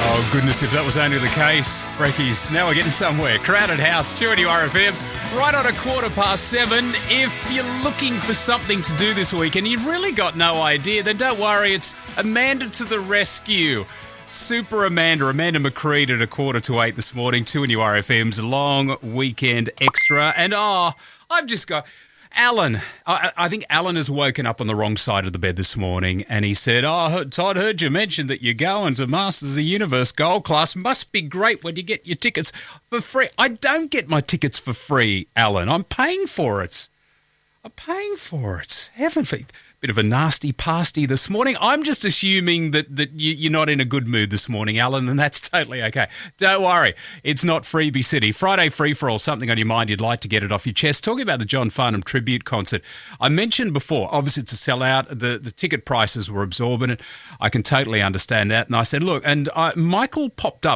Oh, goodness, if that was only the case. Breakies, now we're getting somewhere. Crowded House, 2 RFM, right on 7:15. If you're looking for something to do this week and you've really got no idea, then don't worry, it's Amanda to the rescue. Super Amanda McCreed at 7:45 this morning, 2 RFM's long weekend extra. And I've just got... Alan, I think Alan has woken up on the wrong side of the bed this morning and he said, Todd, heard you mention that you're going to Masters of the Universe Gold Class. Must be great when you get your tickets for free. I don't get my tickets for free, Alan. I'm paying for it. Heaven feet. Bit of a nasty pasty this morning. I'm just assuming that you're not in a good mood this morning, Alan, and that's totally okay. Don't worry. It's not Freebie City. Friday free-for-all, something on your mind you'd like to get it off your chest. Talking about the John Farnham tribute concert. I mentioned before, obviously it's a sellout. The ticket prices were exorbitant. I can totally understand that. And I said, look, and Michael popped up